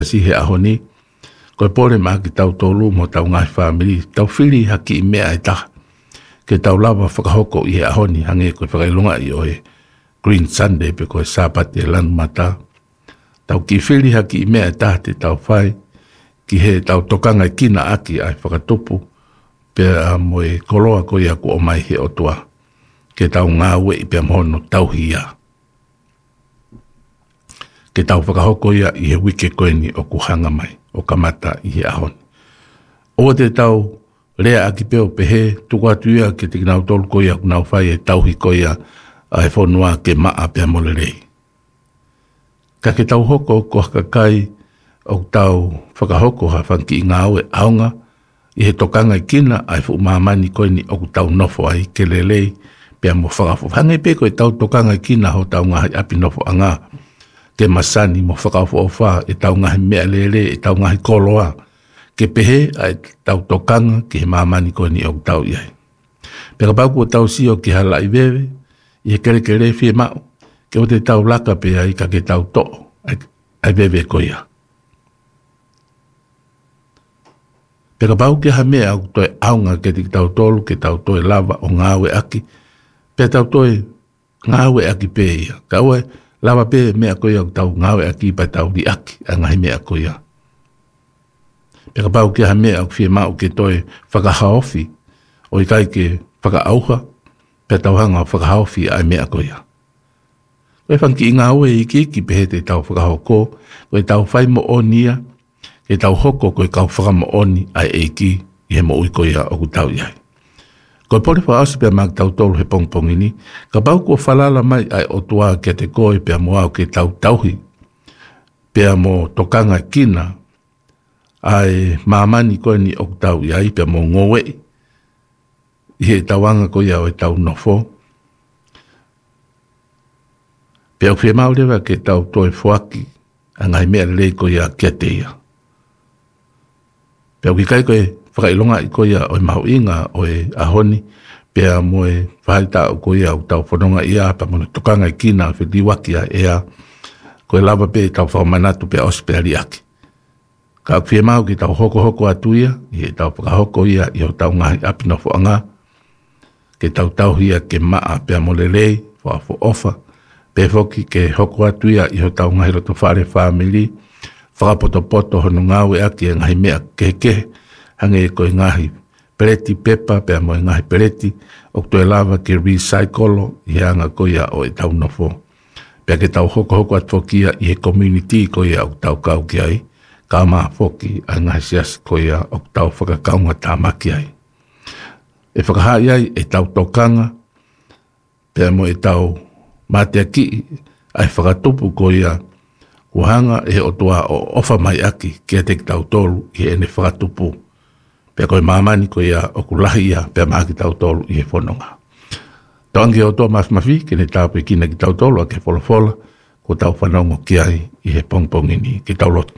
si he ahoni ko pole ma ki tau tolu mo tau ngai family tau fili haki me ai ta ke tau lava whakahoko i he ahoni hange ko whakailunga i o he Green Sunday pe ko sabat e lan mata tau ki fili haki me ai ta te tau whai ki he tau tokanga kina aki ai whakatupu pe mo e koloa ko ia ko o mai he otua ke tau ngā ue i pe mohono tau hia ke tau whakahoko ia i he wike koeni o kuhanga mai o kamata i he ahoni. O te tau rea aki peo pehe tuku atu ia ke te kinau tolu ko ia kunau whai e tauhi ko ia a he whonua ke maa pia mole rei. Ka ke tau hoko ko hakakai o tau whakahoko ha whanki i ngā ue aonga i he tokanga i kina ai fu mamani koeni o tau nofo ai ke lelei pia mo whakafu. Hange pe ko e tau tokanga i kina ho tau ngahi api nofo anga ke masani mo whakafu o wha e tau ngahi mea lele e tau ngahi koloa ke pehe ai tau tokanga ke he mamani koeni o tau iai. Peka pauku o tau sio ki hala i wewe i he kere kere fie mao ke o te tau laka pe ai ka ke tau to ai wewe ko ia. Peka pau ke ha mea au toi aunga ke te tau tolu ke tau toi lava o ngāwe aki pe tau toi ngāwe aki pe ia. Ka ue lava pe mea ko ia tau ngāwe aki pa tau di aki a ngahi mea ko ia. Peka pau ke ha mea au fie mao ke toi whakahaofi o i kai ke whakaauha pe tau hanga whakahaofi ai mea ko ia. Koe whanki i ngāwe i ki pehe te tau whakahoko koe tau whai mo o nia ke tau hoko koe kau whakamo oni ai eiki i he mo ui ko ia o ku tau iai. Koe pore wha asu pia mak tau tolu he pongpongini, ka pau kua whalala mai ai o tua ke te koe pia mo au ke tau tauhi, pia mo tokanga kina ai mamani koe ni o ku tau iai pia mo ngowe, i he tauanga ko ia o e tau nofo. Pia uwhia maurewa ke tau toi fuaki, a ngai mea lei ko ia kia te ia. Pea ki kai koe whakailonga i koe o e mahu inga o e ahoni, pea mo e whaita o koe au tau whanonga ia, pa mona tokanga i kina o whiliwaki a ea, koe lava pe tau whakamanatu pea osi pea riaki. Ka kwhia mau ki tau hoko atu ia, i e tau whakahoko ia i o tau ngahi apinofo anga, ke tau tauhia ke maa pea mo lelei, whaafo ofa, pe foki ke hoko atu ia i o tau ngahi roto whare family, whakapoto hono ngāwe aki e ngahi mea keke, hange e koe ngahi peleti pepa, pea mo e ngahi peleti, o toe lava ke recycle i hanga koia o e tau nofo. Pea ke tau hoko atu fokia i he community koia o tau kau ki ai, ka maa foki a ngahi sias koia o tau whakakaunga tāmaki ai. E whakahai ai e tau tokanga, pea mo e tau matea ki ai whakatupu koia, kuhanga e o toa o ofa mai aki kia te tau tolu i ene whakatupu. Pea koe mamani ko ia o kulahi ia pea maaki tau tolu i he whanonga. Tawangi o toa mafi ke ne tāpe kina ki tau tolu a ke wholofola ko tau whanongo ki ai i he pongpongini ki tau lotu.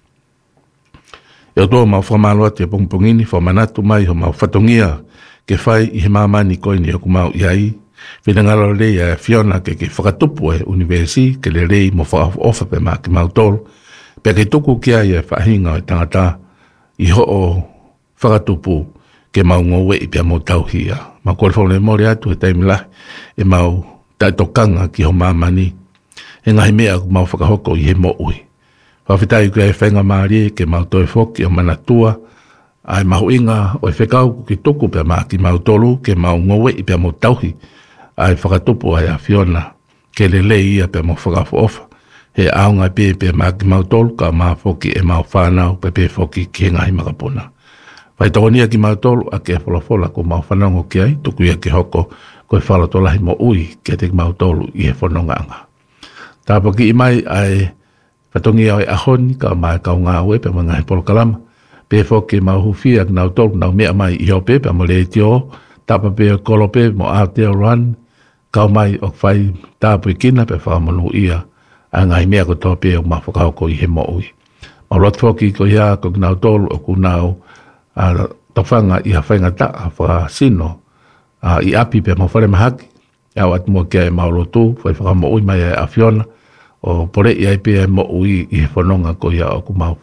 E o toa mau whamaloa te pongpongini whamanatu mai ho mau whatongia ke whai i he mamani koe ni o kumau i ai. Whingalo rei a Fiona ke whakatupu e universi ke le rei mo whakaofa pe maa ki mautolo pe ke tuku kia i e whahinga o tangata i ho o whakatupu ke mau ngowe i pia mo tauhia. Ma kore whaune mori atu e taimilahi e mau taitokanga ki ho mamani e ngahi mea ku mau whakahoko i he mo ui. Whawhitai ku e whainga maari ke mau toi whoki o manatua ai mahu inga o e whekau ki tuku pe maa ki mautolo ke mau ngowe i pia mo tauhi ai whakatupu ai a Fiona ke le ia pe mo whakafu ofa he aunga pe maki mautolu ka maa foki e mau whanau pe foki ki ngahi makapuna. Whai tokonia ki mautolu a ke wholofola ko mau whanango ki ai tuku ia ke hoko koe whalotolahi mo ui ke te mautolu i he whanonga anga. Tāpa ki imai ai whatongi au e ahoni ka mai kau ngā ue pe mga he polokalama pe foki mau hufia ki nautolu nau mea mai i hope pe mo le tio tapa pe kolope mo Aotearoa kau mai o whai tāpu i kina pe whakamonu ia a ngai mea ko tō pe o mawhakahoko i he mo ui. O rotfoki ko ia ko kinau tolu o kunau a tawhanga i hawhainga ta a whakasino i api pe mo whare mahaki au atu mua kia e mauro tū whai whakamo ui mai a Fiona o pore ia pe mo ui I whanonga ko ia o ku mau